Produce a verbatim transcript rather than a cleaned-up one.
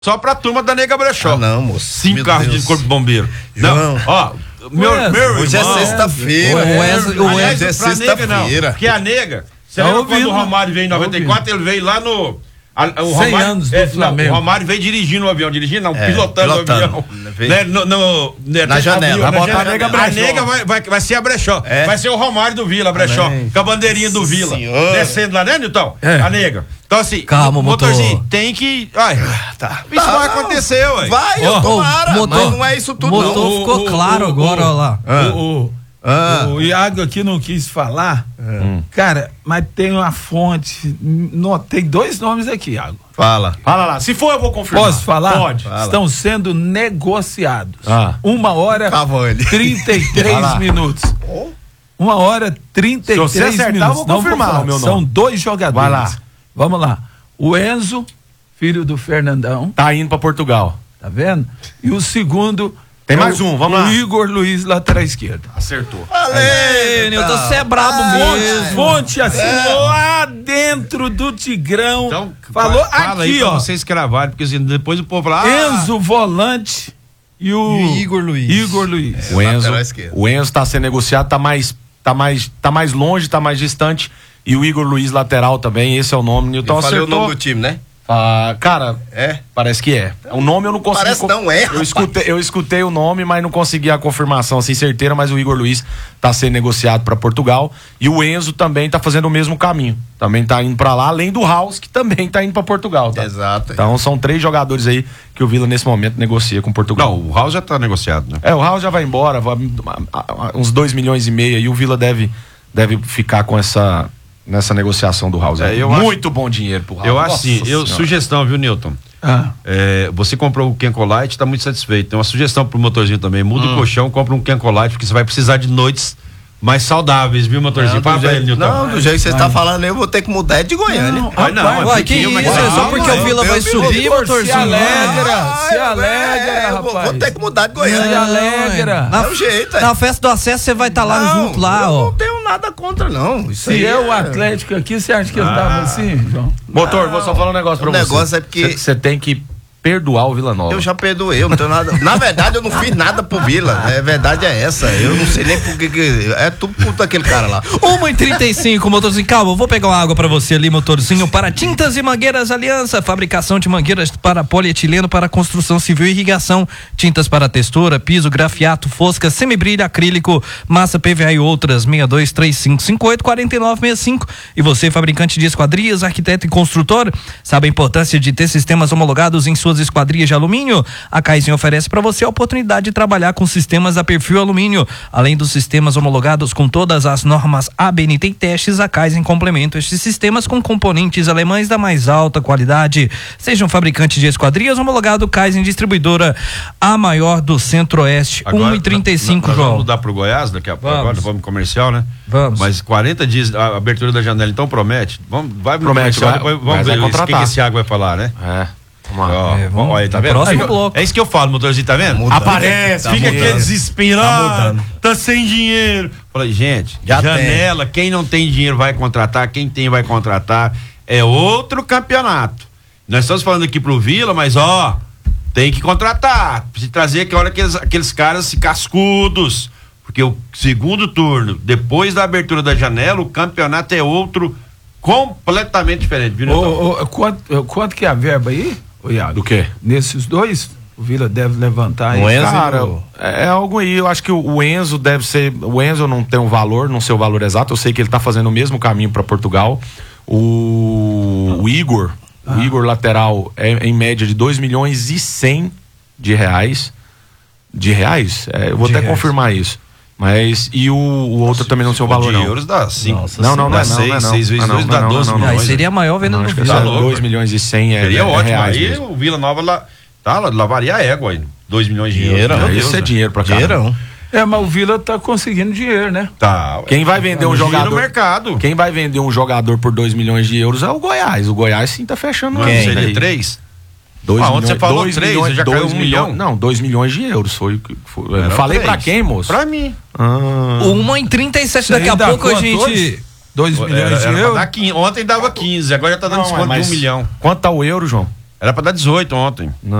Só pra turma da Nega Brechó. Ah, não, moço. Cinco carros de corpo de bombeiro. João. Não, ó, meu, Ué, meu hoje irmão. é sexta-feira. É, Hoje o é Enzo, sexta-feira. porque a Nega, você Tá lembra ouvindo, quando o Romário veio em noventa e quatro, ele veio lá no... A, o cem Romário, anos do é, Flamengo. Não, o Romário veio dirigindo o avião, dirigindo não, É, pilotando, pilotando. o avião. Veio- Né, no, no, né, Na você janela. abriu, Vai botar na a Nega janela. A Brechó. Nega vai, vai, vai ser a Brechó. É. Vai ser o Romário do Vila, a Brechó. Amém. Com a bandeirinha do Nossa Vila. Senhora. Descendo lá, né, Nilton? É. A Nega. Então assim, Calma, motorzinho, motor. tem que... Ai, Tá. isso Tá, vai não. acontecer, ué. Vai, Ó, eu tomara, o motor- mas não é isso O tudo motor não. ficou o- claro o- agora, o- ó lá. Ah. O, o, Ah. o Iago aqui não quis falar. Cara, mas tem uma fonte. No, tem dois nomes aqui, Iago. Fala. Fala lá, se for eu vou confirmar. Posso falar? Pode. Fala. Estão sendo negociados. Ah. Uma hora Cavani. trinta e Vai três lá. minutos. Uma hora trinta e três Se você acertar, minutos. eu vou Não confirmar falar. o meu São nome. dois jogadores. Vai lá. Vamos lá. O Enzo, filho do Fernandão, Tá indo pra Portugal. tá vendo? E o segundo. Tem é mais o- um, vamos o lá. Igor Luiz, lateral esquerdo. Acertou. Valeu, Nilton, você é brabo mesmo. Fonte assinou lá dentro do Tigrão. Então, falou fala aí aqui, pra ó. vocês cravarem, porque assim, depois o povo fala... Ah, Enzo Volante e o E o Igor Luiz. Igor Luiz. O Enzo, lateral esquerdo. o Enzo tá sendo negociado, tá mais, tá mais, tá mais longe, tá mais distante. E o Igor Luiz lateral também, esse é o nome. Nilton Eu falei o acertou. nome do time, né? Ah, cara, É? parece que é. O nome eu não consegui. Parece co- não é, Eu rapaz. escutei, eu escutei o nome, mas não consegui a confirmação assim certeira. Mas o Igor Luiz tá sendo negociado para Portugal e o Enzo também tá fazendo o mesmo caminho. Também tá indo para lá, além do House que também tá indo para Portugal, tá? Exato. Então são três jogadores aí que o Vila nesse momento negocia com Portugal. Não, o House já tá negociado, né? É, o House já vai embora, vai, uns dois milhões e meio e o Vila deve deve ficar com essa nessa negociação do House. É, eu Muito bom dinheiro pro House. Eu acho Nossa assim, eu, Senhora. sugestão, viu, Nilton? Ah, É, você comprou o Kencolite, tá muito satisfeito. Tem uma sugestão pro motorzinho também. Muda Hum. o colchão, compra um Kencolite, porque você vai precisar de noites mais saudáveis, viu, motorzinho? Não, Fala do pra jeito, ele, Nilton. não, do jeito que você está falando, eu vou ter que mudar é de Goiânia. Não, Vai não, rapaz, é Uai, que pouquinho, mas isso? vai É só lá, porque vai, o Vila Deus vai me subir, livre. motorzinho. Se alegra, Ah, se é, alegra, é, eu vou, rapaz. vou ter que mudar de Se Goiânia. alegra. Na, É o jeito, é. na festa do acesso você vai estar lá Não, junto, lá, eu ó. não tenho nada contra, não. Isso aí Se é o Atlético aqui, você acha que ele tava assim, João? Motor, vou só falar um negócio pra O você. negócio é porque- Você tem que perdoar o Vila Nova. Eu já perdoei, eu não tenho nada. Na verdade, eu não fiz nada pro Vila. A verdade é essa. Eu não sei nem por que. que- É tudo por daquele cara lá. uma e trinta e cinco, motorzinho. Calma, eu vou pegar uma água pra você ali, motorzinho. Para Tintas e Mangueiras Aliança, fabricação de mangueiras para polietileno para construção civil e irrigação. Tintas para textura, piso, grafiato, fosca, semibrilho, acrílico, massa P V A e outras. seis dois três cinco cinco oito quatro nove seis cinco. E você, fabricante de esquadrias, arquiteto e construtor, sabe a importância de ter sistemas homologados em suas esquadrias de alumínio? A Kaizen oferece para você a oportunidade de trabalhar com sistemas a perfil alumínio. Além dos sistemas homologados com todas as normas A B N T e testes, a Kaizen complementa estes sistemas com componentes alemães da mais alta qualidade. Seja um fabricante de esquadrias homologado, Kaizen Distribuidora, a maior do Centro-Oeste. uma e trinta e cinco, nós João. Vamos mudar pro Goiás daqui a pouco, Vamos. agora vamos comercial, né? Vamos. Mas quarenta dias, a abertura da janela, então promete. Vamos, vai pro Promete, comercial, vai- depois vai- vamos vai ver o que, contratar. que esse água vai falar, né? É. Vamos lá. Ó, É, vamos- ó, aí, tá no vendo? próximo Aí, bloco. É isso que eu falo, motorzinho, tá vendo? mudando. Aparece, Tá Fica mudando. aquele desesperado, Tá mudando. tá sem dinheiro. Falei, gente, Já janela, quem não tem dinheiro vai contratar, quem tem vai contratar. É outro campeonato. Nós estamos falando aqui pro Vila, mas ó, tem que contratar. Precisa trazer que olha aqueles, aqueles caras cascudos. Porque o segundo turno, depois da abertura da janela, o campeonato é outro completamente diferente, viu, Nilton? Ô, ô, quanto, quanto que é a verba aí, ô Iago? Do quê? Nesses dois, o Vila deve levantar aí. O Enzo- Cara, o- é algo aí. Eu acho que o, o Enzo deve ser. O Enzo não tem um valor, não sei o valor exato. Eu sei que ele tá fazendo o mesmo caminho para Portugal. O, o Igor, o Igor lateral é em média de dois milhões e cem de reais. De reais? É, eu vou De até reais. confirmar isso. Mas. E o, o outro também não sei o valor, de não. euros dá cinco. Não, não, não, dá é não, seis, não, é não. seis vezes Ah, não, dois não, dá não, doze não, não. Aí milhões. seria a maior venda Não, do acho que Vila. é Tá louco, dois milhões e cem é, Seria é ótimo. reais Aí mesmo. o Vila Nova lá, tá, lá, lavaria a égua aí. dois milhões de Dinheiro, euros. Meu Isso Deus, é né? dinheiro pra caramba. Dinheirão. É, mas o Vila tá conseguindo dinheiro, né? Tá. ué. Quem vai vender um Gira no jogador? mercado. Quem vai vender um jogador por dois milhões de euros é o Goiás. O Goiás sim tá fechando. Não isso seria aí. três? Dois Ah, ontem milhões, você falou dois três, milhões, já dois caiu um milhões, milhão? Não, dois milhões de euros. Foi, o que foi eu Era falei três. pra quem, moço? Pra mim. Ah, uma e trinta e sete, Isso daqui aí a dá pouco a quanto gente. hoje? dois milhões Era, de era pra euros? dar quinze. Ontem dava quinze, agora já tá dando não, desconto mas de um milhão. Quanto tá o euro, João? Era pra dar dezoito ontem.